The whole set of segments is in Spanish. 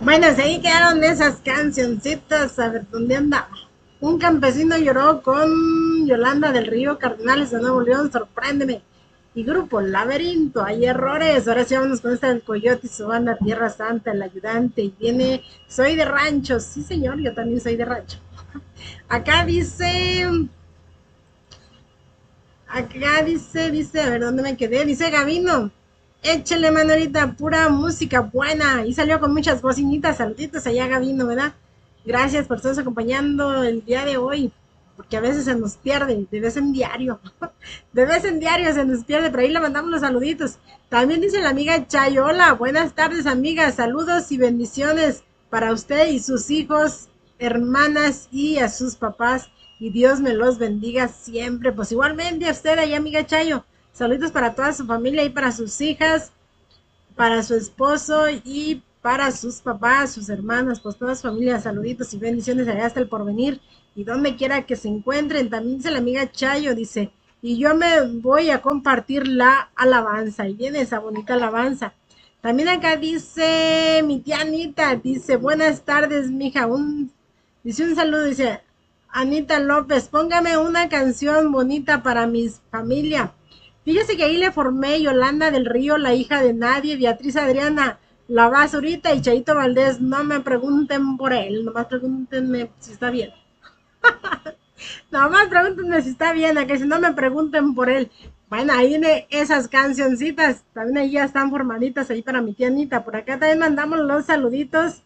Bueno, se ahí quedaron esas cancioncitas. A ver, ¿dónde anda? Un campesino lloró con Yolanda del Río, Cardenales de Nuevo León, Sorpréndeme. Y Grupo Laberinto, hay errores. Ahora sí vámonos con esta del Coyote y su banda Tierra Santa, el ayudante. Y viene, soy de rancho. Sí, señor, yo también soy de rancho. Acá dice, dice, a ver, ¿dónde me quedé? Dice Gavino, échele Manolita, pura música buena. Y salió con muchas bocinitas, saluditos allá Gavino, ¿verdad? Gracias por estarnos acompañando el día de hoy, porque a veces se nos pierde, de vez en diario, de vez en diario se nos pierde, pero ahí le mandamos los saluditos. También dice la amiga Chayola, buenas tardes amiga, saludos y bendiciones para usted y sus hijos, hermanas y a sus papás y Dios me los bendiga siempre. Pues igualmente a usted ahí, amiga Chayo. Saludos para toda su familia y para sus hijas, para su esposo y para sus papás, sus hermanas, pues toda su familia. Saluditos y bendiciones allá hasta el porvenir y donde quiera que se encuentren. También dice la amiga Chayo, dice, y yo me voy a compartir la alabanza. Y viene esa bonita alabanza. También acá dice mi tía Anita, dice, buenas tardes, mija. Dice un saludo, dice, Anita López, póngame una canción bonita para mi familia. Fíjese que ahí le formé Yolanda del Río, la hija de nadie, Beatriz Adriana, la basurita y Chaito Valdés. No me pregunten por él, nomás pregúntenme si está bien. Nomás pregúntenme si está bien, a que si no me pregunten por él. Bueno, ahí viene esas cancioncitas, también ahí ya están formaditas ahí para mi tía Anita. Por acá también mandamos los saluditos.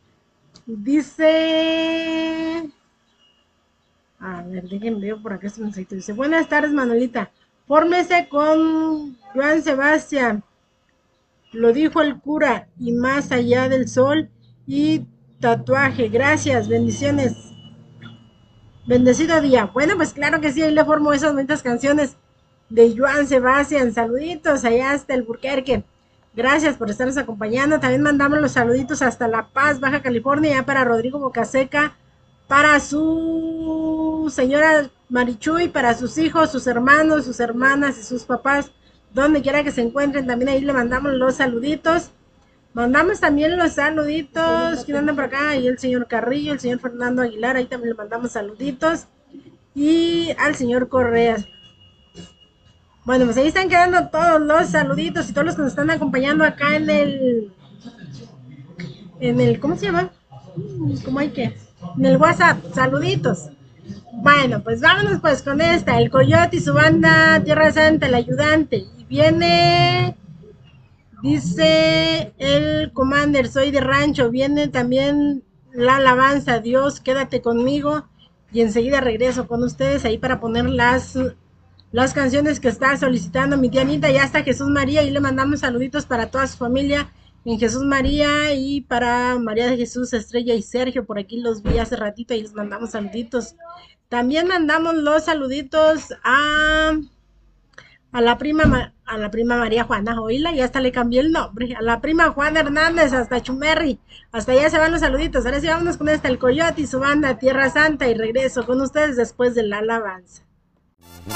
Dice, a ver, déjenme ver por acá este mensajito. Dice, buenas tardes, Manolita. Fórmese con Joan Sebastián. Lo dijo el cura y más allá del sol y tatuaje. Gracias, bendiciones. Bendecido día. Bueno, pues claro que sí, ahí le formo esas bonitas canciones de Joan Sebastián. Saluditos allá hasta el Burquerque. Gracias por estarnos acompañando. También mandamos los saluditos hasta La Paz, Baja California, ya para Rodrigo Bocaseca, para su señora Marichuy, para sus hijos, sus hermanos, sus hermanas y sus papás, donde quiera que se encuentren. También ahí le mandamos los saluditos. Mandamos también los saluditos. ¿Quién anda por acá? Y el señor Carrillo, el señor Fernando Aguilar, ahí también le mandamos saluditos. Y al señor Correa. Bueno, pues ahí están quedando todos los saluditos y todos los que nos están acompañando acá ¿cómo se llama? ¿Cómo hay que? En el WhatsApp, saluditos. Bueno, pues vámonos pues con esta, el Coyote y su banda Tierra Santa, el ayudante. Y viene, dice el Commander, soy de rancho, viene también la alabanza, Dios, quédate conmigo. Y enseguida regreso con ustedes ahí para poner las canciones que está solicitando mi tía Anita. Ya está Jesús María y le mandamos saluditos para toda su familia en Jesús María y para María de Jesús, Estrella y Sergio. Por aquí los vi hace ratito y les mandamos saluditos. También mandamos los saluditos a la prima María Juana, oíla, y hasta le cambié el nombre, a la prima Juana Hernández, hasta Chumerri, hasta allá se van los saluditos. Ahora sí vámonos con esta, el Coyote y su banda Tierra Santa, y regreso con ustedes después de la alabanza.